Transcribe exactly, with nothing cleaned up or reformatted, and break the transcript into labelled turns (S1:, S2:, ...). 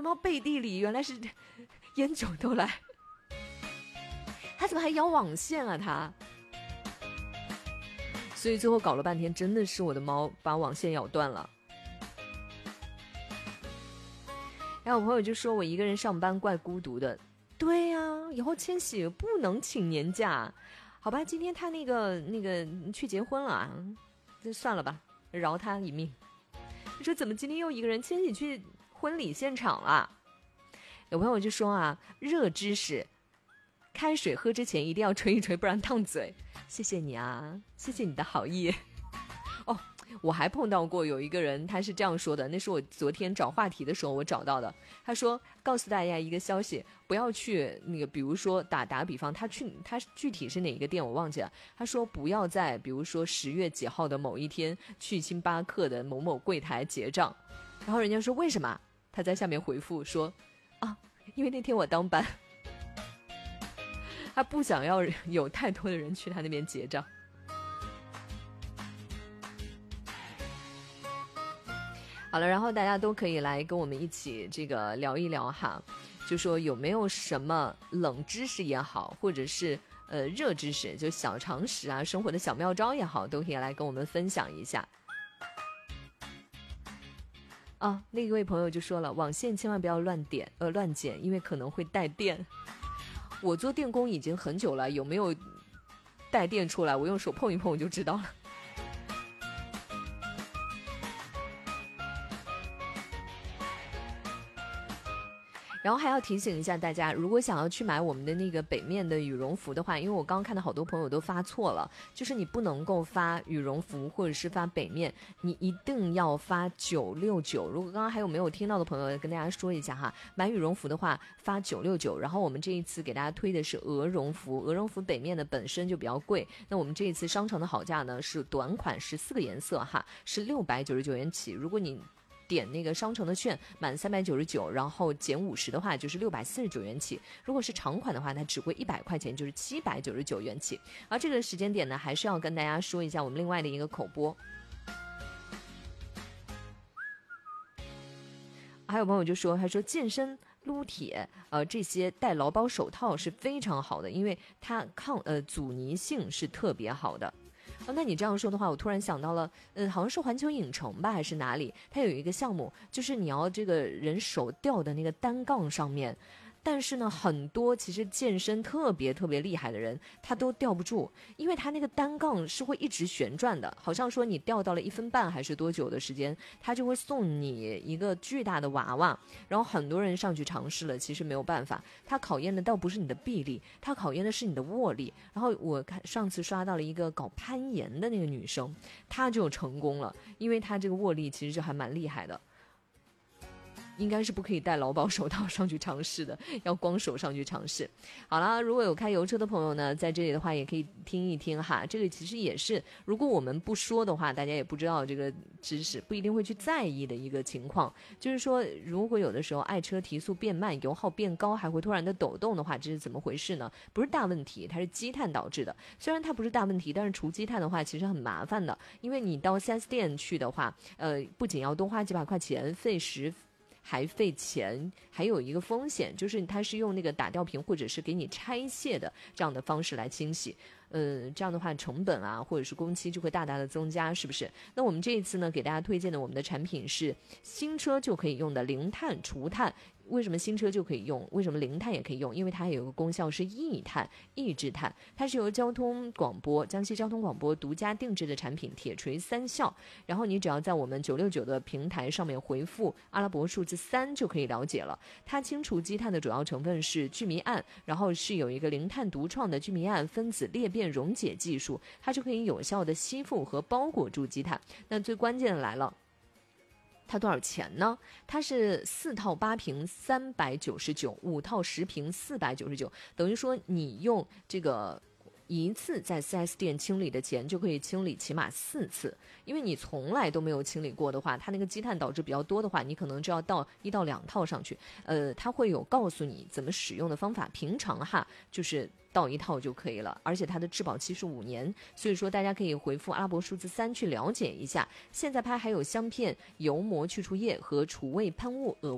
S1: 后背地里原来是烟酒都来。他怎么还咬网线啊他？所以最后搞了半天，真的是我的猫把网线咬断了。然后我朋友就说我一个人上班怪孤独的。对呀、啊，以后千玺不能请年假，好吧？今天他那个那个去结婚了啊，就算了吧，饶他一命。你说怎么今天又一个人千玺去婚礼现场了？有朋友就说啊，热知识，开水喝之前一定要吹一吹，不然烫嘴。谢谢你啊，谢谢你的好意。哦，我还碰到过有一个人，他是这样说的，那是我昨天找话题的时候我找到的。他说告诉大家一个消息，不要去那个，比如说打打比方，他去他具体是哪一个店我忘记了。他说不要在比如说十月几号的某一天去星巴克的某某柜台结账。然后人家说为什么？他在下面回复说啊，因为那天我当班。他不想要有太多的人去他那边结账。好了，然后大家都可以来跟我们一起这个聊一聊哈，就说有没有什么冷知识也好，或者是呃热知识，就小常识啊，生活的小妙招也好，都可以来跟我们分享一下。啊，那一位朋友就说了，网线千万不要乱点呃乱剪，因为可能会带电。我做电工已经很久了，有没有带电出来，我用手碰一碰我就知道了。然后还要提醒一下大家，如果想要去买我们的那个北面的羽绒服的话，因为我刚刚看到好多朋友都发错了，就是你不能够发羽绒服或者是发北面，你一定要发九六九。如果刚刚还有没有听到的朋友跟大家说一下哈，买羽绒服的话发九六九，然后我们这一次给大家推的是鹅绒服，鹅绒服北面的本身就比较贵，那我们这一次商城的好价呢是短款十四个颜色哈，是六百九十九元起，如果你点那个商城的券满三百九十九，然后减五十的话就是六百四十九元起。如果是长款的话，它只贵一百块钱，就是七百九十九元起。而这个时间点呢，还是要跟大家说一下我们另外的一个口播。还有朋友就说，他说健身撸铁呃这些戴劳保手套是非常好的，因为它抗呃阻尼性是特别好的。哦，那你这样说的话，我突然想到了，嗯，好像是环球影城吧，还是哪里？它有一个项目，就是你要这个人手吊的那个单杠上面，但是呢，很多其实健身特别特别厉害的人，他都吊不住，因为他那个单杠是会一直旋转的，好像说你吊到了一分半还是多久的时间，他就会送你一个巨大的娃娃，然后很多人上去尝试了，其实没有办法，他考验的倒不是你的臂力，他考验的是你的握力。然后我看上次刷到了一个搞攀岩的那个女生，她就成功了，因为她这个握力其实就还蛮厉害的。应该是不可以戴劳保手套上去尝试的，要光手上去尝试。好了，如果有开油车的朋友呢，在这里的话也可以听一听哈。这个其实也是，如果我们不说的话，大家也不知道这个知识，不一定会去在意的一个情况。就是说，如果有的时候爱车提速变慢，油耗变高，还会突然的抖动的话，这是怎么回事呢？不是大问题，它是积碳导致的。虽然它不是大问题，但是除积碳的话，其实很麻烦的，因为你到 四 S 店去的话，呃，不仅要多花几百块钱，费时。还费钱，还有一个风险，就是它是用那个打吊瓶或者是给你拆卸的这样的方式来清洗，呃，这样的话成本啊或者是工期就会大大的增加，是不是？那我们这一次呢，给大家推荐的我们的产品是新车就可以用的零碳除碳。为什么新车就可以用？为什么零碳也可以用？因为它有个功效是抑碳、抑制碳，它是由交通广播、江西交通广播独家定制的产品，铁锤三效。然后你只要在我们九六九的平台上面回复阿拉伯数字三就可以了解了。它清除积碳的主要成分是聚醚胺，然后是有一个零碳独创的聚醚胺分子裂变溶解技术，它就可以有效的吸附和包裹住积碳。那最关键的来了。它多少钱呢？它是四套八瓶三百九十九，五套十瓶四百九十九，等于说你用这个一次在 四 S 店清理的钱就可以清理起码四次，因为你从来都没有清理过的话，它那个积碳导致比较多的话，你可能就要倒一到两套上去。呃，它会有告诉你怎么使用的方法，平常哈就是倒一套就可以了，而且它的质保期是五年，所以说大家可以回复阿拉伯数字三去了解一下。现在拍还有香片、油膜去除液和除味喷雾额